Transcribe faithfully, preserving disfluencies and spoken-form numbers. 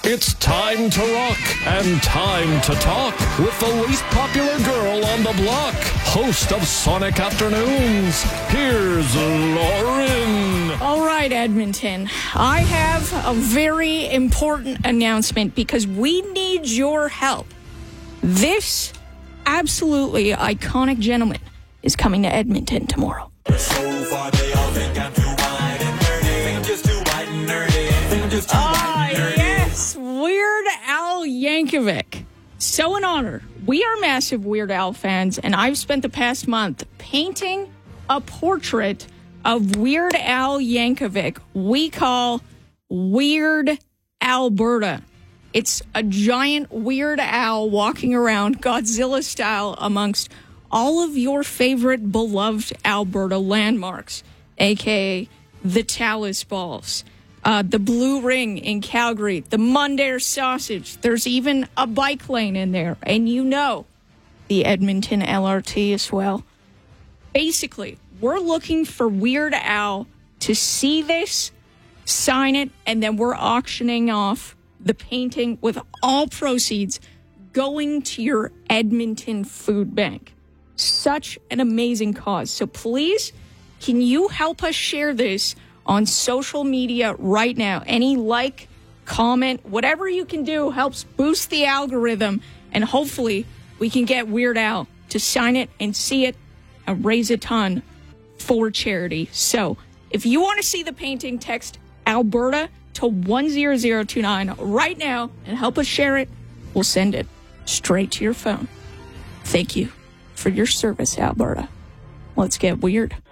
It's time to rock and time to talk with the least popular girl on the block, host of Sonic Afternoons. Here's Lauren. All right, Edmonton. I have a very important announcement because we need your help. This absolutely iconic gentleman is coming to Edmonton tomorrow. So far they all think I'm too wide and nerdy. Think I'm just too white and nerdy. Think I'm just too Ah, white and nerdy. yes, Weird Al Yankovic. So an honor. We are massive Weird Al fans, and I've spent the past month painting a portrait of Weird Al Yankovic we call Weird Alberta. It's a giant Weird Al walking around Godzilla style amongst all of your favorite beloved Alberta landmarks, a k a the Talus Balls, uh, the Blue Ring in Calgary, the Mundare Sausage. There's even a bike lane in there, and you know, the Edmonton L R T as well. Basically, we're looking for Weird Al to see this, sign it, and then we're auctioning off the painting with all proceeds going to your Edmonton food bank. Such an amazing cause. So please, can you help us share this on social media right now? Any like, comment, whatever you can do helps boost the algorithm, and hopefully we can get Weird Al to sign it and see it and raise a ton for charity. So if you want to see the painting, text Alberta to one zero zero two nine right now and help us share it. We'll send it straight to your phone. Thank you for your service, Alberta. Let's get weird.